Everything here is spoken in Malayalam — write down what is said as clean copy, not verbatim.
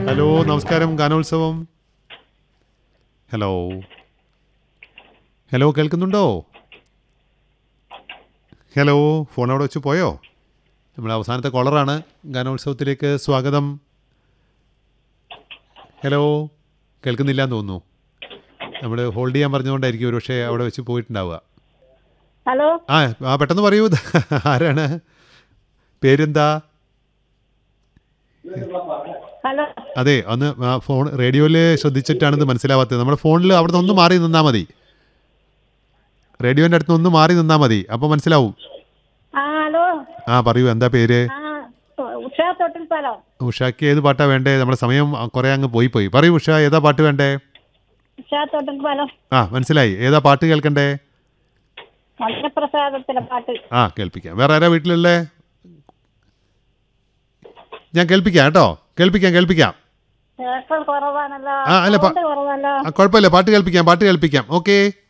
ഹലോ നമസ്കാരം ഗാനോത്സവം. ഹലോ ഹലോ കേൾക്കുന്നുണ്ടോ? ഹലോ ഫോൺ അവിടെ വെച്ച് പോയോ? നമ്മൾ അവസാനത്തെ കോളറാണ്. ഗാനോത്സവത്തിലേക്ക് സ്വാഗതം. ഹലോ കേൾക്കുന്നില്ല എന്ന് തോന്നുന്നു. നമ്മൾ ഹോൾഡ് ചെയ്യാൻ പറഞ്ഞുകൊണ്ടായിരിക്കും ഒരു പക്ഷേ അവിടെ വെച്ച് പോയിട്ടുണ്ടാവുക. ഹലോ ആ പെട്ടെന്ന് പറയൂ. ആരാണ്? പേരെന്താ? ഹലോ അതെ, ഒന്ന് ഫോൺ റേഡിയോയിൽ ശ്രദ്ധിച്ചിട്ടാണിത് മനസ്സിലാവാത്തത്. നമ്മുടെ ഫോണിൽ അവിടെ നിന്ന് ഒന്ന് മാറി നിന്നാൽ മതി. റേഡിയോൻ്റെ അടുത്ത് ഒന്ന് മാറി നിന്നാൽ മതി, അപ്പോൾ മനസ്സിലാവും. ഹലോ പറയൂ, എന്താ പേര്? ഉഷ തൊട്ടിൽപ്പാലം. ഉഷയ്ക്ക് ഏത് പാട്ടാണ് വേണ്ടേ? നമ്മുടെ സമയം കുറേ അങ്ങ് പോയി. പറയൂ ഉഷ, ഏതാ പാട്ട് വേണ്ടേ? ഉഷ തൊട്ടിൽപ്പാലം. മനസ്സിലായി. ഏതാ പാട്ട് കേൾക്കണ്ടേ? മഞ്ഞപ്രസാദത്തിലെ പാട്ട്. കേൾപ്പിക്കാം. വേറെ ആരാ വീട്ടിലല്ലേ? ഞാൻ കേൾപ്പിക്കാം കേട്ടോ. കേൾപ്പിക്കാം. കുറവാണല്ലോ. അല്ല കുറവാണല്ലോ. കുഴപ്പമില്ല, പാട്ട് കേൾപ്പിക്കാം. ഓക്കെ.